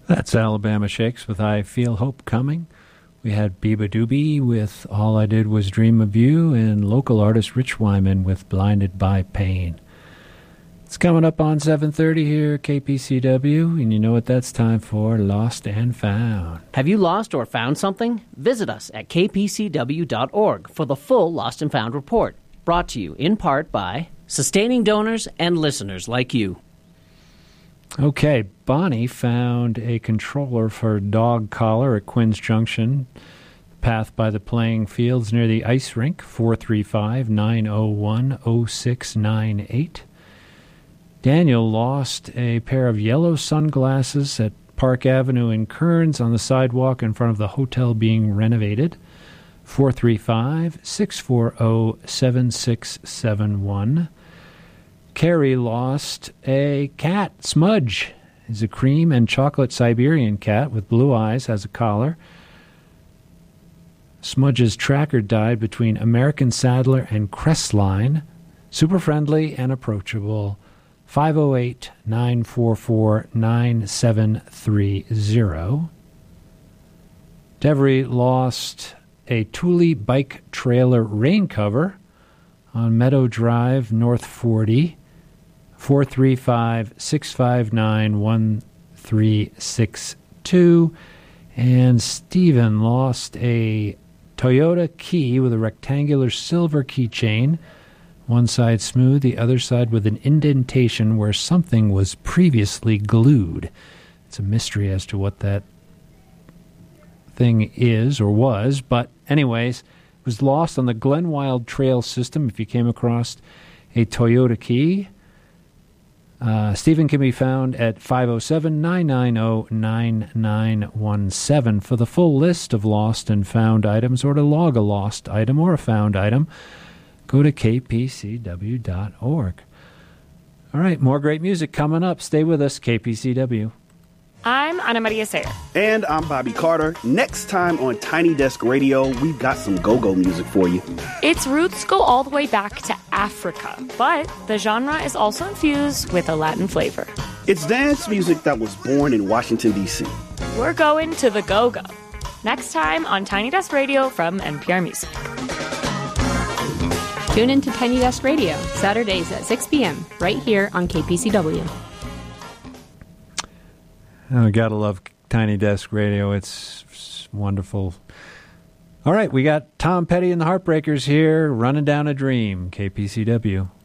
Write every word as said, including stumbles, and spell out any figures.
That's Alabama Shakes with I Feel Hope Coming. We had Biba Doobie with All I Did Was Dream of You, and local artist Rich Wyman with Blinded by Pain. It's coming up on seven thirty here at K P C W, and you know what that's time for, Lost and Found. Have you lost or found something? Visit us at k p c w dot org for the full Lost and Found report, brought to you in part by sustaining donors and listeners like you. Okay, Bonnie found a controller for a dog collar at Quinn's Junction, path by the playing fields near the ice rink, four three five, nine oh one, oh six nine eight. Daniel lost a pair of yellow sunglasses at Park Avenue in Kearns on the sidewalk in front of the hotel being renovated, four three five, six four zero, seven six seven one. Carrie lost a cat. Smudge is a cream and chocolate Siberian cat with blue eyes, has a collar. Smudge's tracker died between American Saddler and Crestline. Super friendly and approachable. five oh eight, nine four four, nine seven three zero. Devery lost a Thule bike trailer rain cover on Meadow Drive, North forty. four three five, six five nine, one three six two. And Stephen lost a Toyota key with a rectangular silver keychain. One side smooth, the other side with an indentation where something was previously glued. It's a mystery as to what that thing is or was. But anyways, it was lost on the Glenwild Trail system if you came across a Toyota key. Uh, Stephen can be found at five oh seven, nine nine oh, nine nine one seven. For the full list of lost and found items, or to log a lost item or a found item, go to k p c w dot org. All right, more great music coming up. Stay with us, K P C W. I'm Ana Maria Sayer. And I'm Bobby Carter. Next time on Tiny Desk Radio, we've got some go-go music for you. Its roots go all the way back to Africa, but the genre is also infused with a Latin flavor. It's dance music that was born in Washington, D C. We're going to the go-go. Next time on Tiny Desk Radio from N P R Music. Tune in to Tiny Desk Radio, Saturdays at six p.m., right here on K P C W. Oh, gotta love Tiny Desk Radio. It's, it's wonderful. All right, we got Tom Petty and the Heartbreakers here, Running Down a Dream, K P C W.